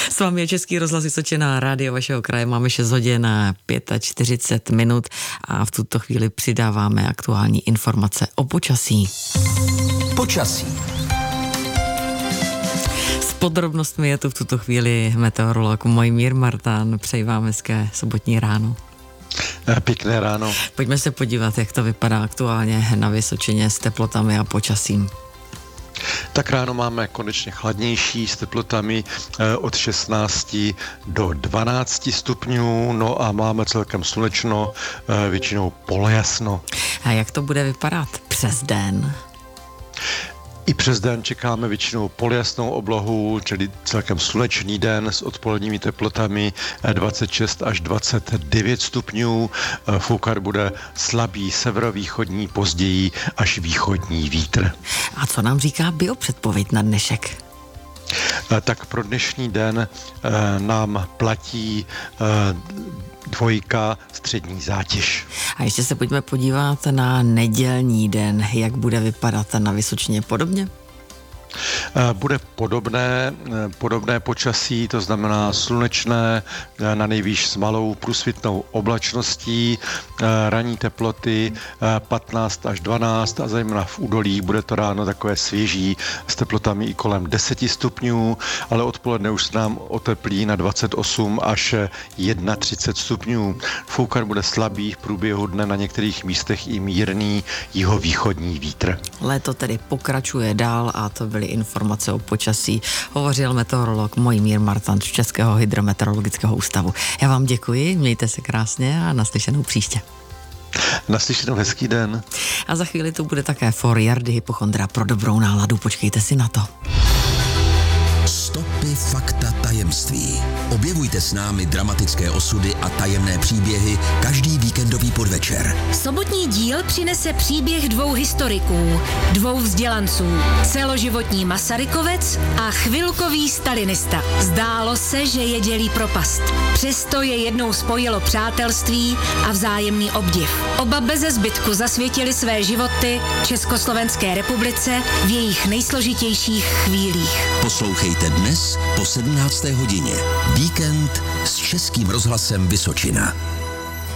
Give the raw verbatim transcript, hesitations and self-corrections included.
S vámi je Český rozhlas Vysočina, rádio vašeho kraje. Máme šest hodin a čtyřicet pět minut a v tuto chvíli přidáváme aktuální informace o počasí. Počasí. S podrobnostmi je tu v tuto chvíli meteorolog Mojmír Martán. Přeji vám hezké sobotní ráno. Pěkné ráno. Pojďme se podívat, jak to vypadá aktuálně na Vysočině s teplotami a počasím. Tak ráno máme konečně chladnější s teplotami od šestnácti do dvanácti stupňů, no a máme celkem slunečno, většinou polojasno. A jak to bude vypadat přes den? I přes den čekáme většinou poljasnou oblohu, čili celkem slunečný den s odpoledními teplotami dvacet šest až dvacet devět stupňů. Foukat bude slabý severovýchodní, později až východní vítr. A co nám říká biopředpověď na dnešek? Tak pro dnešní den nám platí dvojka střední zátěž. A ještě se pojďme podívat na nedělní den, jak bude vypadat na Vysočině podobně? Bude podobné, podobné počasí, to znamená slunečné, na nejvýš s malou průsvitnou oblačností, ranní teploty patnáct až dvanáct a zejména v údolí bude to ráno takové svěží s teplotami i kolem deseti stupňů, ale odpoledne už se nám oteplí na dvacet osm až třicet jedna stupňů. Foukat bude slabý, v průběhu dne na některých místech i mírný jihovýchodní vítr. Léto tedy pokračuje dál a to byly informace o počasí. Hovořil meteorolog Mojmír Martán z Českého hydrometeorologického ústavu. Já vám děkuji, mějte se krásně a naslyšenou příště. Naslyšenou, hezký den. A za chvíli tu bude také for Jardy Hypochondra pro dobrou náladu, počkejte si na to. Stopy, fakta, tajemství. Objevujte s námi dramatické osudy a tajemné příběhy každý víkendový podvečer. Sobotní díl přinese příběh dvou historiků, dvou vzdělanců, celoživotní Masarykovec a chvilkový stalinista. Zdálo se, že je dělí propast. Přesto je jednou spojilo přátelství a vzájemný obdiv. Oba beze zbytku zasvětili své životy Československé republice v jejich nejsložitějších chvílích. Poslouchejte dnes po sedmnácté hodině. Víkend s Českým rozhlasem Vysočina.